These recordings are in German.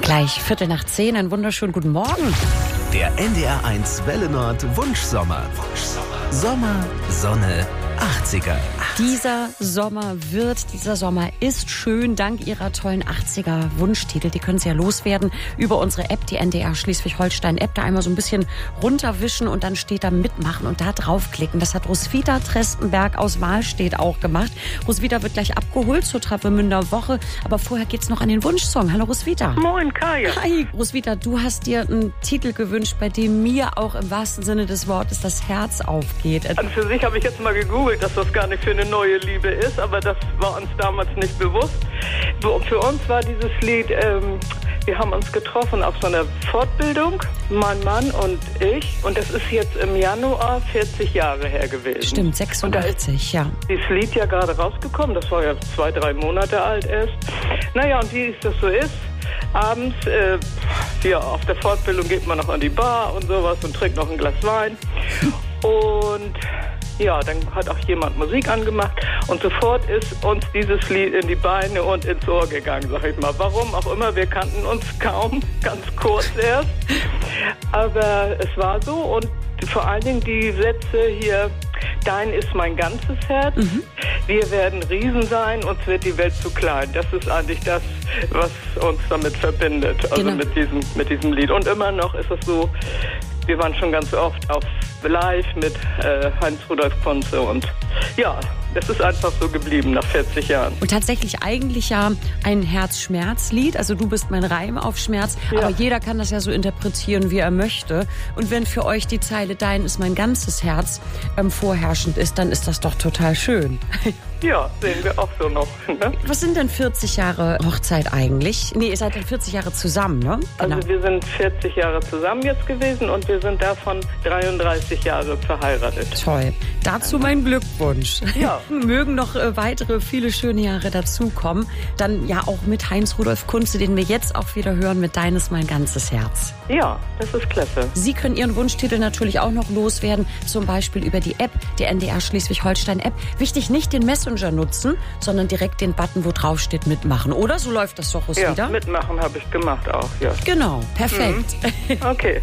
Gleich 10:15, einen wunderschönen guten Morgen. Der NDR1 Welle Nord Wunschsommer. Sommer, Sonne, 80er. Dieser Sommer ist schön dank Ihrer tollen 80er Wunschtitel. Die können Sie ja loswerden über unsere App, die NDR Schleswig-Holstein-App. Da einmal so ein bisschen runterwischen und dann steht da mitmachen und da draufklicken. Das hat Roswitha Trestenberg aus Wahlstedt auch gemacht. Roswitha wird gleich abgeholt zur Travemünder Woche. Aber vorher geht's noch an den Wunschsong. Hallo Roswitha. Moin Kaya. Hi Roswitha, du hast dir einen Titel gewünscht, bei dem mir auch im wahrsten Sinne des Wortes das Herz aufgeht. An für sich habe ich jetzt mal gegoogelt, dass das gar nicht für eine neue Liebe ist, aber das war uns damals nicht bewusst. Für uns war dieses Lied, wir haben uns getroffen auf so einer Fortbildung, mein Mann und ich, und das ist jetzt im Januar 40 Jahre her gewesen. Stimmt, 86, ja. Dieses Lied ja gerade rausgekommen, das war ja 2-3 Monate alt erst. Naja, und wie es das so ist, abends, auf der Fortbildung geht man noch an die Bar und sowas und trinkt noch ein Glas Wein. Und ja, dann hat auch jemand Musik angemacht und sofort ist uns dieses Lied in die Beine und ins Ohr gegangen, sag ich mal. Warum auch immer, wir kannten uns kaum, ganz kurz erst. Aber es war so und vor allen Dingen die Sätze hier, dein ist mein ganzes Herz, wir werden Riesen sein, uns wird die Welt zu klein. Das ist eigentlich das, was uns damit verbindet, also genau. mit diesem Lied. Und immer noch ist es so, wir waren schon ganz oft auf Live mit Heinz-Rudolf Kunze und ja, es ist einfach so geblieben nach 40 Jahren. Und tatsächlich eigentlich ja ein Herz-Schmerz-Lied, also du bist mein Reim auf Schmerz, ja. Aber jeder kann das ja so interpretieren, wie er möchte. Und wenn für euch die Zeile dein ist mein ganzes Herz vorherrschend ist, dann ist das doch total schön. Ja, sehen wir auch so noch. Ne? Was sind denn 40 Jahre Hochzeit eigentlich? Nee, ihr seid dann 40 Jahre zusammen, ne? Genau. Also wir sind 40 Jahre zusammen jetzt gewesen und wir sind davon 33 Jahre verheiratet. Toll. Dazu mein Glückwunsch. Ja. Mögen noch weitere viele schöne Jahre dazukommen. Dann ja auch mit Heinz-Rudolf Kunze, den wir jetzt auch wieder hören mit Dein ist mein ganzes Herz. Ja, das ist klasse. Sie können Ihren Wunschtitel natürlich auch noch loswerden, zum Beispiel über die App, die NDR Schleswig-Holstein-App. Wichtig, nicht den Messenger nutzen, sondern direkt den Button, wo drauf steht, mitmachen. Oder? So läuft das doch wieder. Ja, mitmachen habe ich gemacht auch, ja. Genau, perfekt. Okay.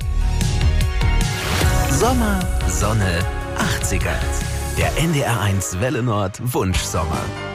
Sommer, Sonne, 80er. Der NDR1 Welle Nord Wunschsommer.